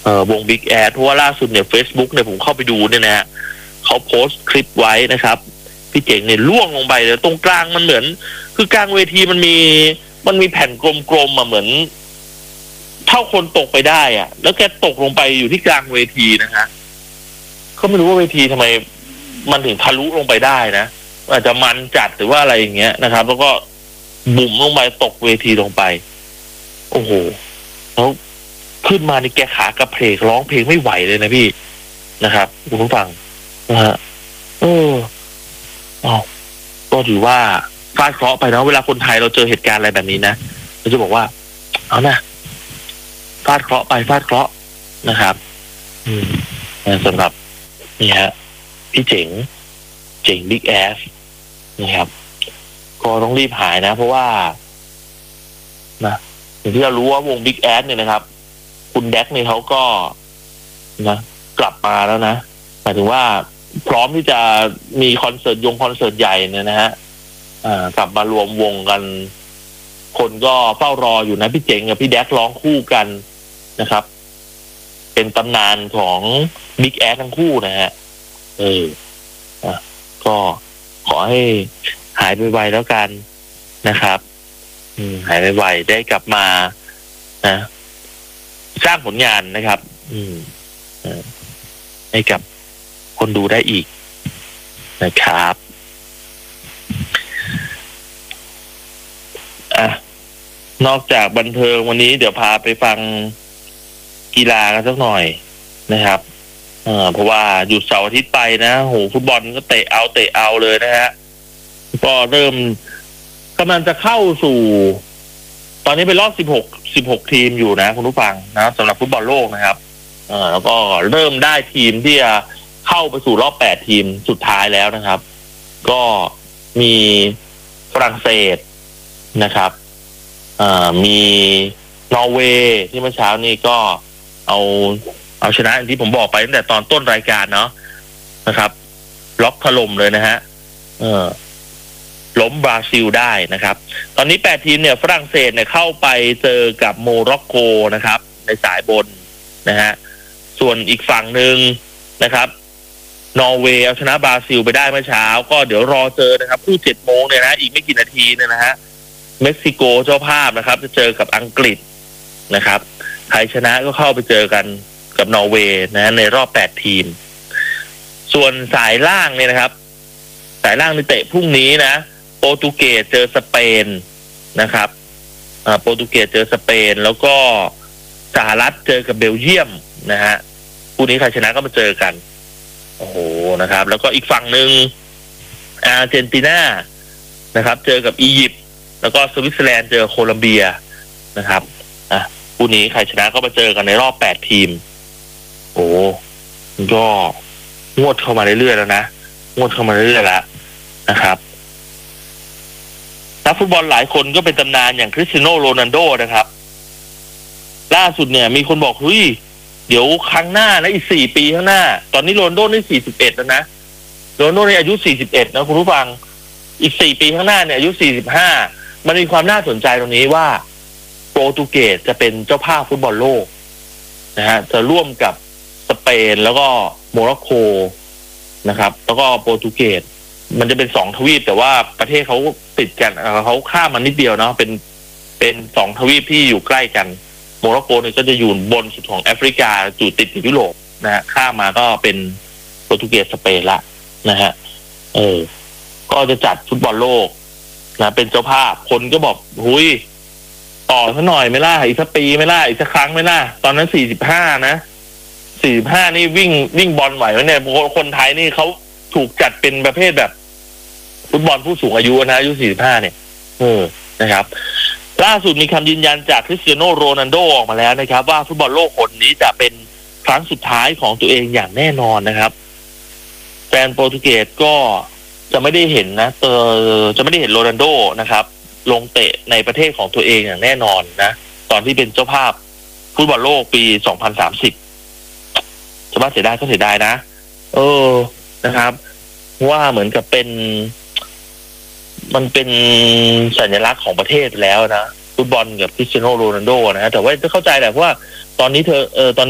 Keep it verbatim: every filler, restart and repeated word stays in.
เอ่อวง Big Ass เพราะว่าล่าสุดเนี่ย Facebook เนี่ยผมเข้าไปดูเนี่ยนะฮะเขาโพสต์คลิปไว้นะครับพี่เจ๋งเนี่ยล่วงลงไปเลยตรงกลางมันเหมือนคือกลางเวทีมันมีมันมีแผ่นกลมๆอ่ะเหมือนเท่าคนตกไปได้อ่ะแล้วแกตกลงไปอยู่ที่กลางเวทีนะฮะก็ไม่รู้ว่าเวทีทำไมมันถึงทะลุลงไปได้นะอาจจะมันจัดหรือว่าอะไรอย่างเงี้ยนะครับแล้วก็บุ๋มลงไปตกเวทีลงไปโอ้โหแล้วขึ้นมาในแกขากระเพกร้องเพลงไม่ไหวเลยนะพี่นะครับคุณผู้ฟังนะฮะเอออ๋อก็ถือว่าฟาดเคราะห์ไปนะเวลาคนไทยเราเจอเหตุการณ์อะไรแบบนี้นะเราจะบอกว่าเอานะฟาดเคราะห์ไปฟาดเคราะห์นะครับอืมสำหรับนี่ฮะพี่เจ๋งเจ๋งบิ๊กแอสนะครับก็ต้องรีบหายนะเพราะว่านะอย่างที่เรารู้ว่าวงบิ๊กแอสเนี่ยนะครับคุณแดกเนี่ยเขาก็นะกลับมาแล้วนะหมายถึงว่าพร้อมที่จะมีคอนเสิร์ตยงคอนเสิร์ตใหญ่เนี่ยนะฮะอ่ากลับมารวมวงกันคนก็เฝ้ารออยู่นะพี่เจ๋งกับพี่แดกร้องคู่กันนะครับเป็นตำนานของบิ๊กแอสทั้งคู่นะฮะเอออ่ะก็ขอให้หายไวๆแล้วกันนะครับอืมหายไวๆได้กลับมานะสร้างผลงานนะครับ อืมให้กับคนดูได้อีกนะครับอ่ะนอกจากบันเทิงวันนี้เดี๋ยวพาไปฟังกีฬากันสักหน่อยนะครับเอ่อเพราะว่าหยุดเสาร์อาทิตย์ไปนะโหฟุตบอลก็เตะเอาเตะเอาเลยนะฮะก็เริ่มกำลังจะเข้าสู่ตอนนี้เป็นรอบสิบหก สิบหกทีมอยู่นะคุณผู้ฟังนะสำหรับฟุตบอลโลกนะครับเอ่อแล้วก็เริ่มได้ทีมที่จะเข้าไปสู่รอบแปดทีมสุดท้ายแล้วนะครับก็มีฝรั่งเศสนะครับเอ่อมีนอร์เวย์ที่เมื่อเช้านี้ก็เอาเอาชนะอย่างที่ผมบอกไปตั้งแต่ตอนต้นรายการเนาะนะครับล็อกถล่มเลยนะฮะเออล้มบราซิลได้นะครับตอนนี้แปดทีมเนี่ยฝรั่งเศสเนี่ยเข้าไปเจอกับโมร็อกโกนะครับในสายบนนะฮะส่วนอีกฝั่งหนึ่งนะครับนอร์เวย์เอาชนะบราซิลไปได้เมื่อเช้าก็เดี๋ยวรอเจอนะครับคู่เจ็ดโมงเนี่ยนะอีกไม่กี่นาทีเนี่ยนะฮะเม็กซิโกเจ้าภาพนะครับจะเจอกับอังกฤษนะครับใครชนะก็เข้าไปเจอกันกับนอร์เวย์นะในรอบแปดทีมส่วนสายล่างเนี่ยนะครับสายล่างในเตะพรุ่งนี้นะโปรตุเกสเจอสเปนนะครับอ่าโปรตุเกสเจอสเปนแล้วก็สหรัฐเจอกับเบลเยียมนะฮะคู่นี้ใครชนะก็มาเจอกันโอ้โหนะครับแล้วก็อีกฝั่งหนึ่งอาร์เจนตินานะครับเจอกับอียิปต์แล้วก็สวิตเซอร์แลนด์เจอโคลัมเบียนะครับอ่ะคู่นี้ใครชนะก็มาเจอกันในรอบแปดทีมโอ้ก็งวดเข้ามาเรื่อยๆแล้วนะงวดเข้ามาเรื่อยๆแล้วนะครับนักฟุตบอลหลายคนก็เป็นตำนานอย่างคริสเตียโนโรนัลโดนะครับล่าสุดเนี่ยมีคนบอกเฮ้ยเดี๋ยวครั้งหน้านะอีกสี่ปีข้างหน้าตอนนี้โรนัลโดนี่สี่สิบเอ็ดแล้วนะโรนัลโดนี่อายุสี่สิบเอ็ดนะคุณผู้ฟังอีกสี่ปีข้างหน้าเนี่ยอายุสี่สิบห้ามันมีความน่าสนใจตรงนี้ว่าโปรตุเกสจะเป็นเจ้าภาพฟุตบอลโลกนะฮะจะร่วมกับสเปนแล้วก็โมร็อกโกนะครับแล้วก็โปรตุเกสมันจะเป็นสองทวีปแต่ว่าประเทศเขาติดกันเขาข้ามมันนิดเดียวเนาะเป็นเป็นสองทวีปที่อยู่ใกล้กันโมร็อกโกเนี่ยก็จะอยู่บนสุดของแอฟริกาอยู่ติดกับยุโรปนะฮะข้ามมาก็เป็นโปรตุเกสสเปนละนะฮะเออก็จะจัดฟุตบอลโลกนะเป็นเจ้าภาพคนก็บอกหุยต่อสักหน่อยไม่ล่ะอีกสักปีไม่ล่ะอีกสักครั้งไม่ล่ะตอนนั้นสี่สิบห้านะสี่สิบห้านี่วิ่งวิ่งบอลไหวไหมเนี่ยคนไทยนี่เขาถูกจัดเป็นประเภทแบบฟุตบอลผู้สูงอายุนะอายุสี่สิบห้าเนี่ยเออนะครับล่าสุดมีคำยืนยันจากคริสเตียโนโรนัลโดออกมาแล้วนะครับว่าฟุตบอลโลกคนนี้จะเป็นครั้งสุดท้ายของตัวเองอย่างแน่นอนนะครับแฟนโปรตุเกสก็จะไม่ได้เห็นนะเออจะไม่ได้เห็นโรนัลโดนะครับลงเตะในประเทศของตัวเองอย่างแน่นอนนะตอนที่เป็นเจ้าภาพฟุตบอลโลกปีสองพันสามสิบจะว่าเสียดายก็เสียดายนะเออนะครับว่าเหมือนกับเป็นมันเป็นสัญลักษณ์ของประเทศแล้วนะฟุตบอลกับคริสเตียโนโรนัลโดนะแต่ว่าจะเข้าใจแหละเพราะว่าตอนนี้เธอเออตอน